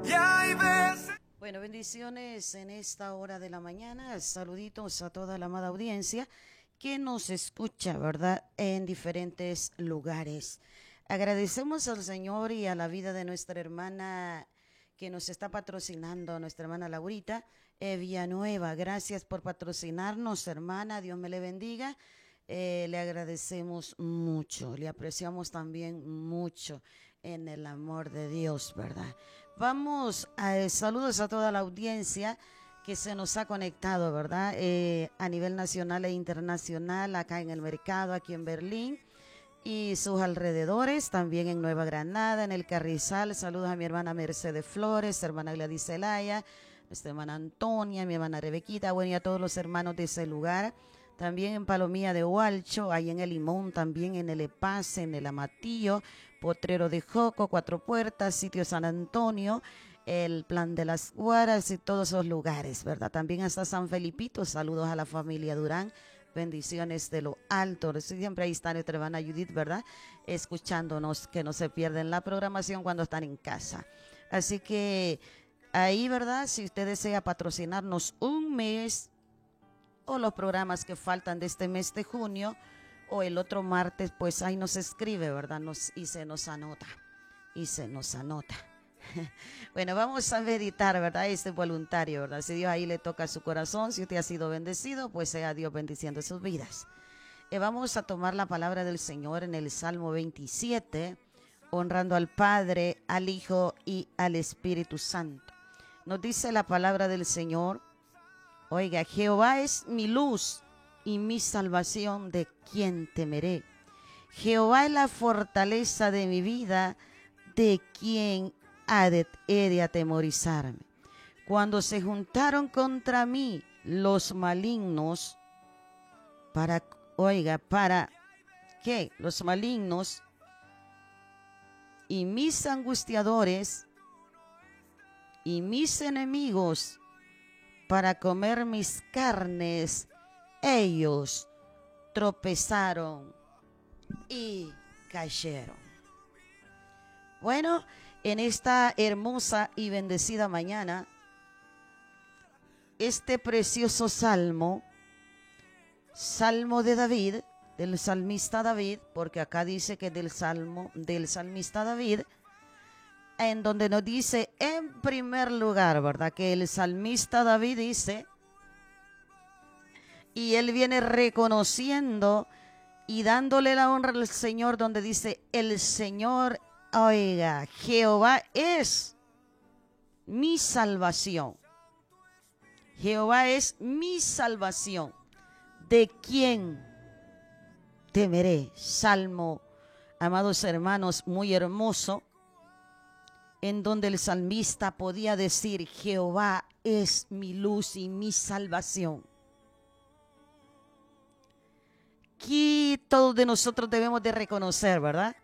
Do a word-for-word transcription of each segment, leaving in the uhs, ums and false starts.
Y hay veces... Bueno, bendiciones en esta hora de la mañana. Saluditos a toda la amada audiencia que nos escucha, ¿verdad?, en diferentes lugares. Agradecemos al Señor y a la vida de nuestra hermana que nos está patrocinando, nuestra hermana Laurita eh, Villanueva. Gracias por patrocinarnos, hermana. Dios me le bendiga. Eh, le agradecemos mucho, le apreciamos también mucho en el amor de Dios, ¿verdad? Vamos a eh, saludos a toda la audiencia que se nos ha conectado, ¿verdad? Eh, a nivel nacional e internacional, acá en el mercado, aquí en Berlín y sus alrededores, también en Nueva Granada, en el Carrizal. Saludos a mi hermana Mercedes Flores, hermana Gladys Zelaya, nuestra hermana Antonia, mi hermana Rebequita, bueno, y a todos los hermanos de ese lugar. También en Palomía de Hualcho, ahí en el Limón, también en el Epase, en el Amatillo, Potrero de Joco, Cuatro Puertas, Sitio San Antonio, el Plan de las Guaras y todos esos lugares, ¿verdad? También hasta San Felipito. Saludos a la familia Durán. Bendiciones de lo alto. Siempre ahí está nuestra hermana Judith, ¿verdad? Escuchándonos, que no se pierden la programación cuando están en casa. Así que ahí, ¿verdad? Si usted desea patrocinarnos un mes o los programas que faltan de este mes de junio o el otro martes, pues ahí nos escribe, ¿verdad? Nos, y se nos anota. Y se nos anota. Bueno, vamos a meditar, ¿verdad? Este voluntario, ¿verdad? Si Dios ahí le toca su corazón, si usted ha sido bendecido, pues sea Dios bendiciendo sus vidas. Eh, vamos a tomar la palabra del Señor en el Salmo veintisiete, honrando al Padre, al Hijo y al Espíritu Santo. Nos dice la palabra del Señor: oiga, Jehová es mi luz y mi salvación, ¿de quién temeré? Jehová es la fortaleza de mi vida, ¿de quién ha de, he de atemorizarme? Cuando se juntaron contra mí los malignos, para, oiga, para, ¿qué? Los malignos y mis angustiadores y mis enemigos, para comer mis carnes, ellos tropezaron y cayeron. Bueno, en esta hermosa y bendecida mañana, este precioso salmo, salmo de David, del salmista David, porque acá dice que del salmo del salmista David, en donde nos dice en primer lugar, ¿verdad?, que el salmista David dice, y él viene reconociendo y dándole la honra al Señor, donde dice: el Señor, oiga, Jehová es mi salvación. Jehová es mi salvación. ¿De quién temeré? Salmo, amados hermanos, muy hermoso, en donde el salmista podía decir: Jehová es mi luz y mi salvación. Aquí todos de nosotros debemos de reconocer, ¿verdad?,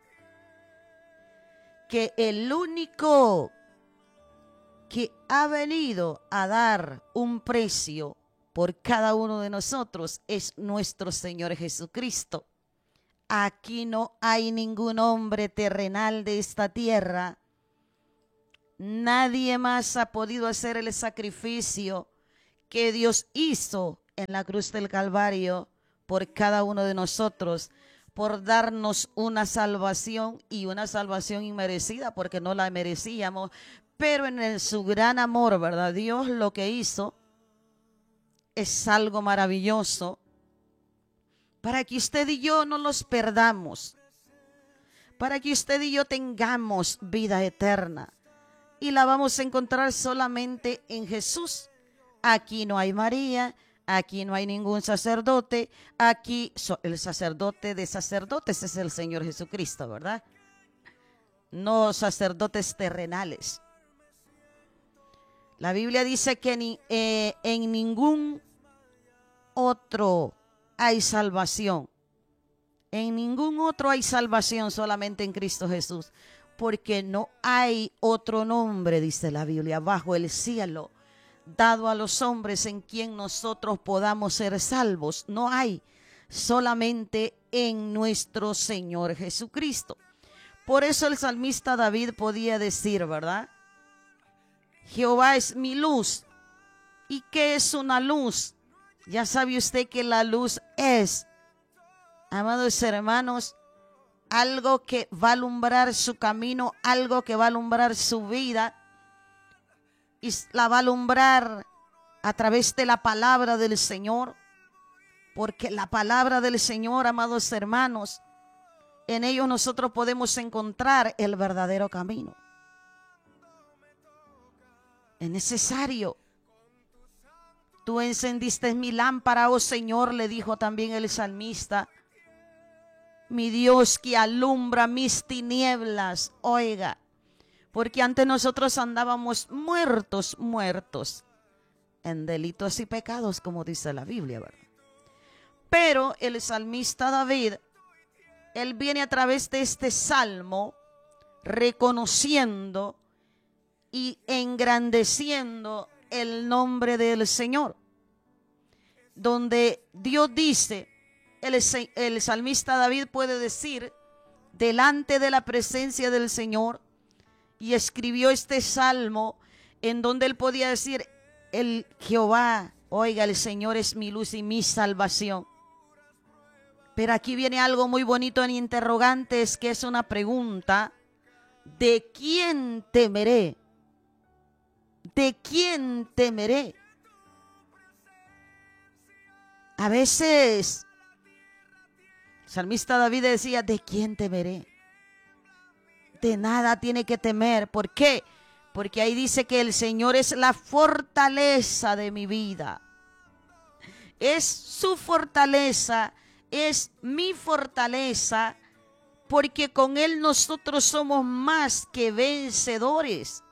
que el único que ha venido a dar un precio por cada uno de nosotros es nuestro Señor Jesucristo. Aquí no hay ningún hombre terrenal de esta tierra. Nadie más ha podido hacer el sacrificio que Dios hizo en la cruz del Calvario por cada uno de nosotros, por darnos una salvación, y una salvación inmerecida porque no la merecíamos, pero en el, su gran amor, ¿verdad? Dios lo que hizo es algo maravilloso para que usted y yo no los perdamos, para que usted y yo tengamos vida eterna, y la vamos a encontrar solamente en Jesús. Aquí no hay María, aquí no hay ningún sacerdote, aquí el sacerdote de sacerdotes es el Señor Jesucristo, ¿verdad? No sacerdotes terrenales. La Biblia dice que ni, eh, en ningún otro hay salvación. En ningún otro hay salvación, solamente en Cristo Jesús. Porque no hay otro nombre, dice la Biblia, bajo el cielo, dado a los hombres en quien nosotros podamos ser salvos. No hay, solamente en nuestro Señor Jesucristo. Por eso el salmista David podía decir, ¿verdad?, Jehová es mi luz. ¿Y qué es una luz? Ya sabe usted que la luz es, amados hermanos, algo que va a alumbrar su camino, algo que va a alumbrar su vida, y la va a alumbrar a través de la palabra del Señor, porque la palabra del Señor, amados hermanos, en ello nosotros podemos encontrar el verdadero camino. Es necesario. Tú encendiste mi lámpara, oh Señor, le dijo también el salmista. Mi Dios que alumbra mis tinieblas, oiga, porque antes nosotros andábamos muertos, muertos en delitos y pecados, como dice la Biblia, ¿verdad? Pero el salmista David, él viene a través de este salmo reconociendo y engrandeciendo el nombre del Señor, donde Dios dice, el, el salmista David puede decir, delante de la presencia del Señor, y escribió este salmo en donde él podía decir, el Jehová, oiga, el Señor es mi luz y mi salvación. Pero aquí viene algo muy bonito en interrogantes, que es una pregunta: ¿de quién temeré? ¿De quién temeré? A veces el salmista David decía, ¿de quién temeré? De nada tiene que temer. ¿Por qué? Porque ahí dice que el Señor es la fortaleza de mi vida. Es su fortaleza, es mi fortaleza, porque con Él nosotros somos más que vencedores.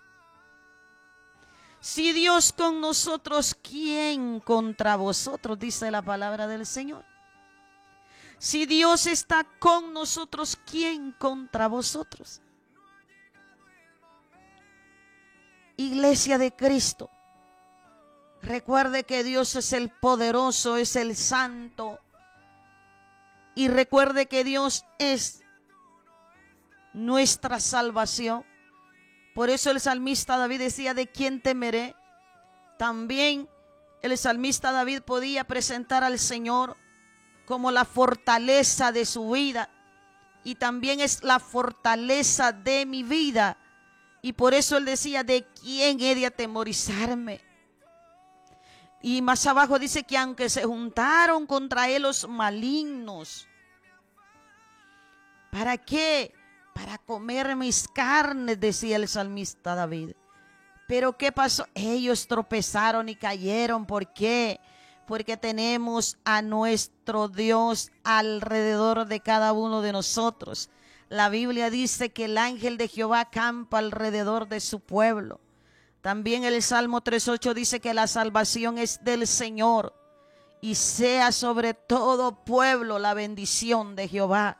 Si Dios con nosotros, ¿quién contra vosotros? Dice la palabra del Señor. Si Dios está con nosotros, ¿quién contra vosotros? Iglesia de Cristo, recuerde que Dios es el poderoso, es el santo. Y recuerde que Dios es nuestra salvación. Por eso el salmista David decía, ¿de quién temeré? También el salmista David podía presentar al Señor como la fortaleza de su vida, y también es la fortaleza de mi vida. Y por eso él decía, ¿de quién he de atemorizarme? Y más abajo dice que aunque se juntaron contra él los malignos, ¿para qué? Para comer mis carnes, decía el salmista David. Pero ¿qué pasó? Ellos tropezaron y cayeron. ¿Por qué? Porque tenemos a nuestro Dios alrededor de cada uno de nosotros. La Biblia dice que el ángel de Jehová acampa alrededor de su pueblo. También el Salmo tres ocho dice que la salvación es del Señor, y sea sobre todo pueblo la bendición de Jehová.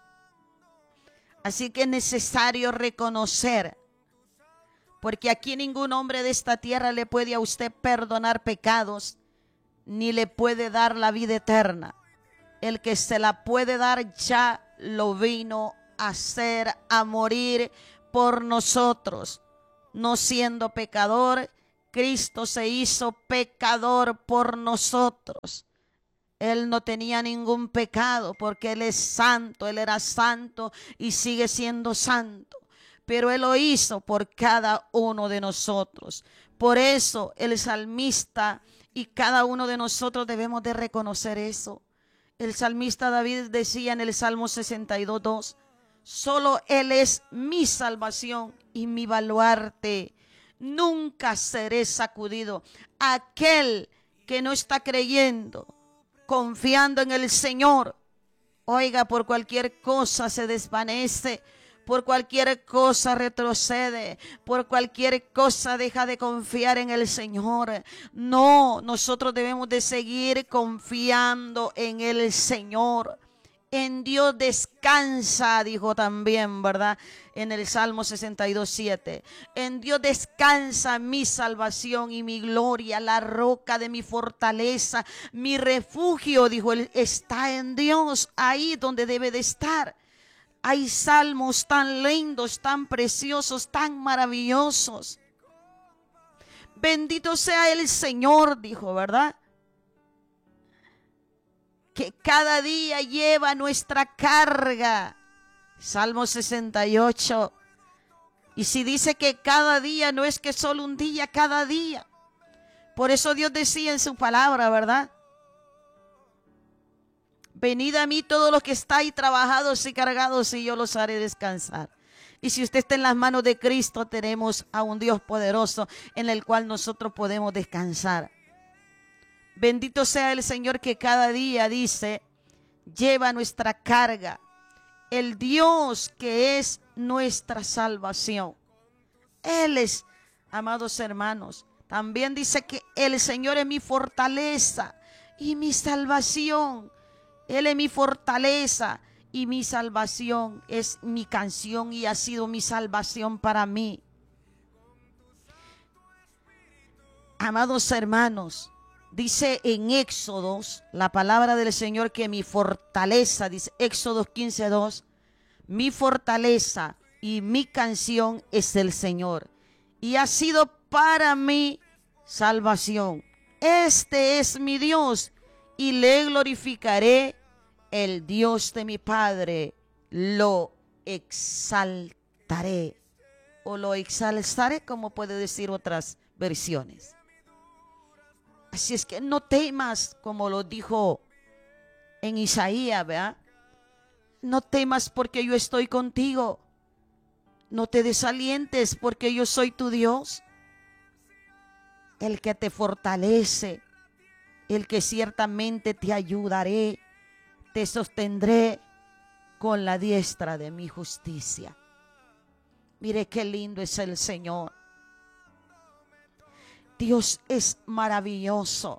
Así que es necesario reconocer, porque aquí ningún hombre de esta tierra le puede a usted perdonar pecados, ni le puede dar la vida eterna. El que se la puede dar ya lo vino a hacer, a morir por nosotros. No siendo pecador, Cristo se hizo pecador por nosotros. Él no tenía ningún pecado porque Él es santo, Él era santo y sigue siendo santo. Pero Él lo hizo por cada uno de nosotros. Por eso el salmista y cada uno de nosotros debemos de reconocer eso. El salmista David decía en el Salmo sesenta y dos, dos, solo Él es mi salvación y mi baluarte. Nunca seré sacudido. Aquel que no está creyendo, confiando en el Señor, oiga, por cualquier cosa se desvanece, por cualquier cosa retrocede, por cualquier cosa deja de confiar en el Señor. No, nosotros debemos de seguir confiando en el Señor. En Dios descansa, dijo también, ¿verdad? En el Salmo sesenta y dos, siete. En Dios descansa mi salvación y mi gloria, la roca de mi fortaleza, mi refugio, dijo él, está en Dios, ahí donde debe de estar. Hay salmos tan lindos, tan preciosos, tan maravillosos. Bendito sea el Señor, dijo, ¿verdad? Que cada día lleva nuestra carga. Salmo sesenta y ocho. Y si dice que cada día, no es que solo un día, cada día. Por eso Dios decía en su palabra, ¿verdad? Venid a mí todos los que estáis trabajados y cargados y yo los haré descansar. Y si usted está en las manos de Cristo, tenemos a un Dios poderoso en el cual nosotros podemos descansar. Bendito sea el Señor que cada día, dice, lleva nuestra carga. El Dios que es nuestra salvación. Él es, amados hermanos. También dice que el Señor es mi fortaleza y mi salvación. Él es mi fortaleza y mi salvación. Es mi canción y ha sido mi salvación para mí. Amados hermanos, dice en Éxodos, la palabra del Señor, que mi fortaleza, dice Éxodos quince dos, mi fortaleza y mi canción es el Señor, y ha sido para mí salvación. Este es mi Dios, y le glorificaré, el Dios de mi Padre, lo exaltaré, o lo exaltaré, como puede decir otras versiones. Así es que no temas, como lo dijo en Isaías, ¿verdad? No temas porque yo estoy contigo. No te desalientes porque yo soy tu Dios. El que te fortalece, el que ciertamente te ayudaré, te sostendré con la diestra de mi justicia. Mire qué lindo es el Señor. Dios es maravilloso.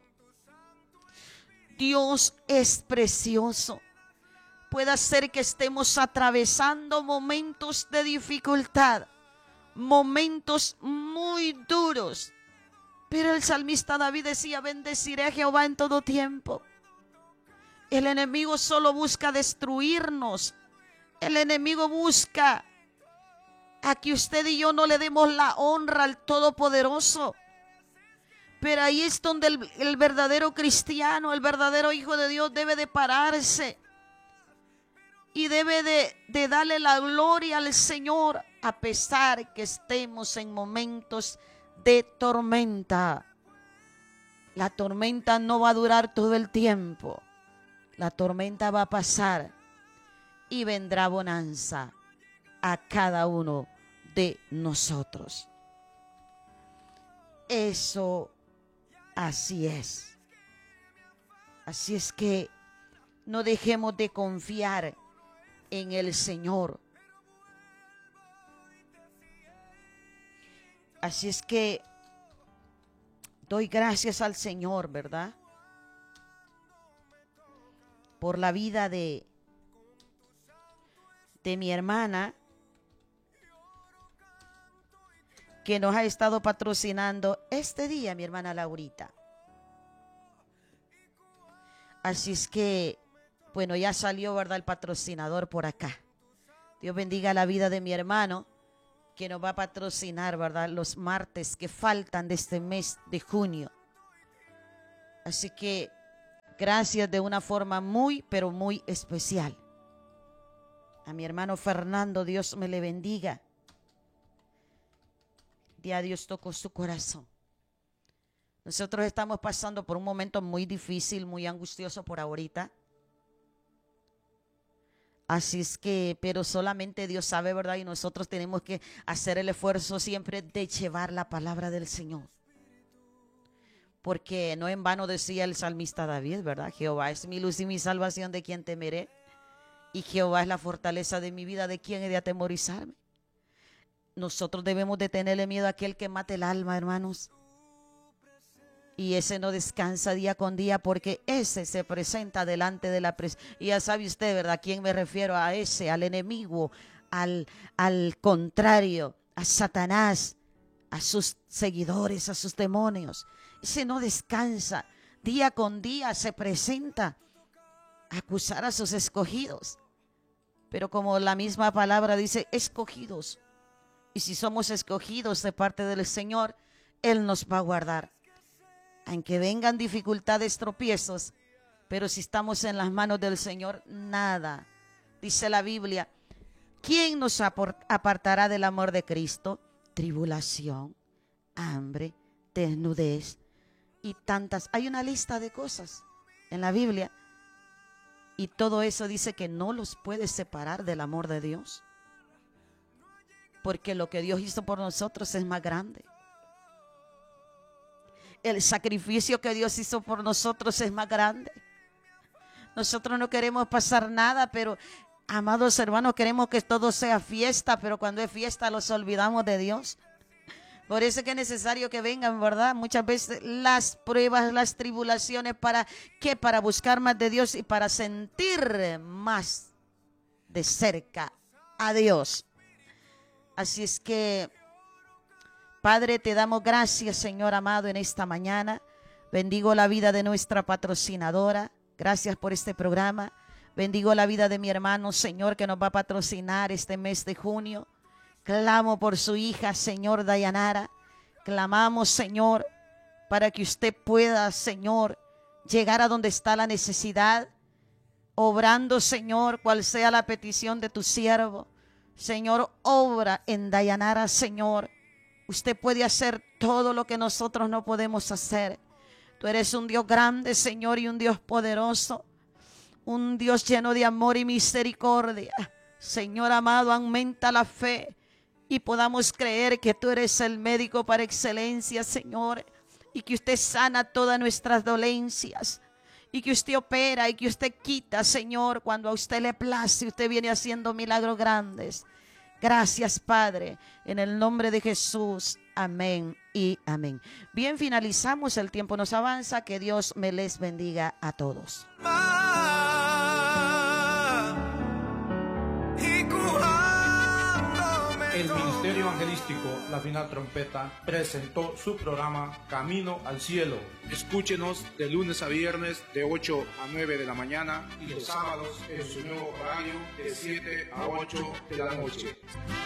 Dios es precioso. Puede ser que estemos atravesando momentos de dificultad, momentos muy duros. Pero el salmista David decía, bendeciré a Jehová en todo tiempo. El enemigo solo busca destruirnos. El enemigo busca a que usted y yo no le demos la honra al Todopoderoso. Pero ahí es donde el, el verdadero cristiano, el verdadero hijo de Dios debe de pararse. Y debe de, de darle la gloria al Señor a pesar que estemos en momentos de tormenta. La tormenta no va a durar todo el tiempo. La tormenta va a pasar y vendrá bonanza a cada uno de nosotros. Eso así es. Así es que no dejemos de confiar en el Señor. Así es que doy gracias al Señor, ¿verdad? Por la vida de, de mi hermana, que nos ha estado patrocinando este día, mi hermana Laurita. Así es que, bueno, ya salió, ¿verdad?, el patrocinador por acá. Dios bendiga la vida de mi hermano, que nos va a patrocinar, ¿verdad?, los martes que faltan de este mes de junio. Así que, gracias de una forma muy, pero muy especial. A mi hermano Fernando, Dios me le bendiga. Ya Dios tocó su corazón. Nosotros estamos pasando por un momento muy difícil, muy angustioso por ahorita. Así es que, pero solamente Dios sabe, ¿verdad? Y nosotros tenemos que hacer el esfuerzo siempre de llevar la palabra del Señor. Porque no en vano decía el salmista David, ¿verdad? Jehová es mi luz y mi salvación, ¿de quién temeré? Y Jehová es la fortaleza de mi vida, ¿de quién he de atemorizarme? Nosotros debemos de tenerle miedo a aquel que mate el alma, hermanos. Y ese no descansa día con día porque ese se presenta delante de la presencia. Y ya sabe usted, ¿verdad?, a quién me refiero, a ese, al enemigo, al, al contrario, a Satanás, a sus seguidores, a sus demonios. Ese no descansa, día con día se presenta a acusar a sus escogidos. Pero como la misma palabra dice, escogidos. Y si somos escogidos de parte del Señor, Él nos va a guardar. Aunque vengan dificultades, tropiezos, pero si estamos en las manos del Señor, nada. Dice la Biblia, ¿quién nos apartará del amor de Cristo? Tribulación, hambre, desnudez y tantas. Hay una lista de cosas en la Biblia y todo eso dice que no los puede separar del amor de Dios. Porque lo que Dios hizo por nosotros es más grande. El sacrificio que Dios hizo por nosotros es más grande. Nosotros no queremos pasar nada, pero amados hermanos, queremos que todo sea fiesta, pero cuando es fiesta los olvidamos de Dios. Por eso es que es necesario que vengan, ¿verdad? Muchas veces las pruebas, las tribulaciones, ¿para qué? Para buscar más de Dios y para sentir más de cerca a Dios. Así es que, Padre, te damos gracias, Señor amado, en esta mañana. Bendigo la vida de nuestra patrocinadora. Gracias por este programa. Bendigo la vida de mi hermano, Señor, que nos va a patrocinar este mes de junio. Clamo por su hija, Señor Dayanara. Clamamos, Señor, para que usted pueda, Señor, llegar a donde está la necesidad. Obrando, Señor, cual sea la petición de tu siervo. Señor, obra en Dayanara, Señor. Usted puede hacer todo lo que nosotros no podemos hacer. Tú eres un Dios grande, Señor, y un Dios poderoso. Un Dios lleno de amor y misericordia. Señor amado, aumenta la fe y podamos creer que tú eres el médico par excelencia, Señor, y que usted sana todas nuestras dolencias. Y que usted opera y que usted quita, Señor, cuando a usted le place, usted viene haciendo milagros grandes. Gracias, Padre, en el nombre de Jesús. Amén y amén. Bien, finalizamos, el tiempo nos avanza. Que Dios me les bendiga a todos. El Ministerio Evangelístico La Final Trompeta presentó su programa Camino al Cielo. Escúchenos de lunes a viernes de ocho a nueve de la mañana y los sábados en su nuevo horario de siete a ocho de la noche.